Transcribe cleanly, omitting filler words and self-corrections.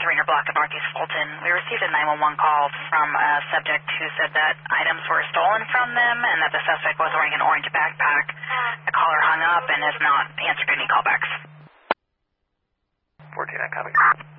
300 block of Northeast Fulton. We received a 911 call from a subject who said that items were stolen from them and that the suspect was wearing an orange backpack. The caller hung up and has not answered any callbacks. 14, I copy.